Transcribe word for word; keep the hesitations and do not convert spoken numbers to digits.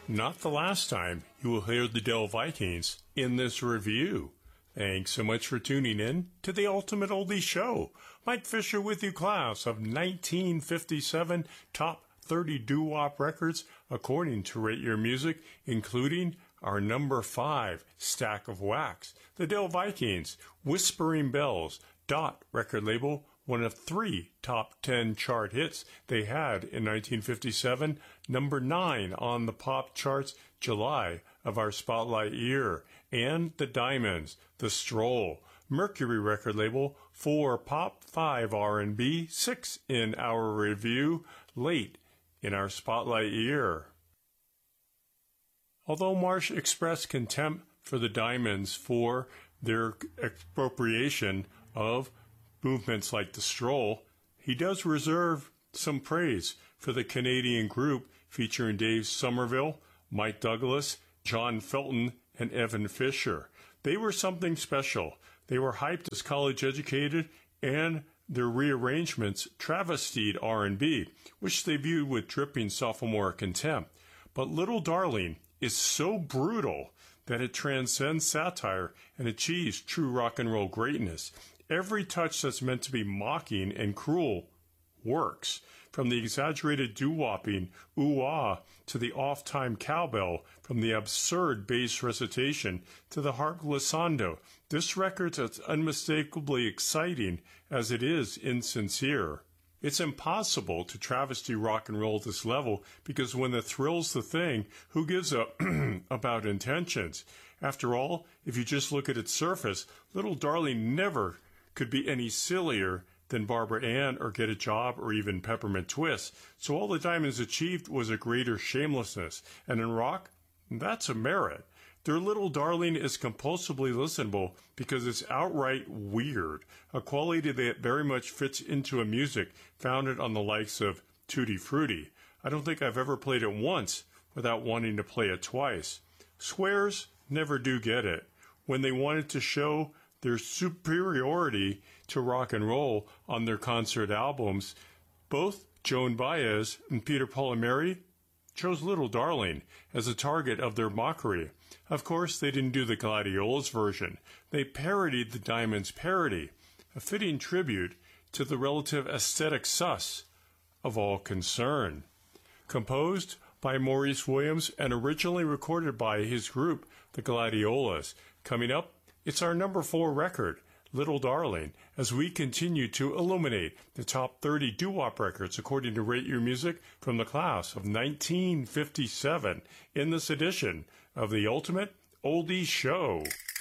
not the last time you will hear the Dell Vikings in this review. Thanks so much for tuning in to the Ultimate Oldie Show. Mike Fisher with you, class of nineteen fifty-seven top thirty doo-wop records according to Rate Your Music, including our number five stack of wax, the Dell Vikings, Whispering Bells, Dot record label, one of three top ten chart hits they had in nineteen fifty-seven, number nine on the pop charts, July of our spotlight year, and the Diamonds, The Stroll, Mercury record label, four pop, five R and B, six in our review, late in our spotlight year. Although Marsh expressed contempt for the Diamonds for their expropriation of movements like The Stroll, he does reserve some praise for the Canadian group featuring Dave Somerville, Mike Douglas, John Felton, and Evan Fisher. They were something special. They were hyped as college-educated, and their rearrangements travestied R and B, which they viewed with dripping sophomore contempt. But Little Darling is so brutal that it transcends satire and achieves true rock and roll greatness. Every touch that's meant to be mocking and cruel works, from the exaggerated doo-wopping ooh-ah to the off-time cowbell, from the absurd bass recitation to the harp glissando. This record's as unmistakably exciting as it is insincere. It's impossible to travesty rock and roll at this level, because when the thrill's the thing, who gives a about intentions? After all, if you just look at its surface, Little Darling never could be any sillier than Barbara Ann or Get a Job or even Peppermint Twist. So all the Diamonds achieved was a greater shamelessness. And in rock, that's a merit. Their Little Darling is compulsively listenable because it's outright weird, a quality that very much fits into a music founded on the likes of Tutti Frutti. I don't think I've ever played it once without wanting to play it twice. Squares never do get it. When they wanted to show their superiority to rock and roll on their concert albums, both Joan Baez and Peter, Paul and Mary chose Little Darling as a target of their mockery. Of course, they didn't do the Gladiolas version. They parodied the Diamonds' parody, a fitting tribute to the relative aesthetic sus of all concerned. Composed by Maurice Williams and originally recorded by his group, the Gladiolas. Coming up, it's our number four record, Little Darling, as we continue to illuminate the top thirty doo-wop records according to Rate Your Music from the class of nineteen fifty-seven in this edition of the Ultimate Oldie Show.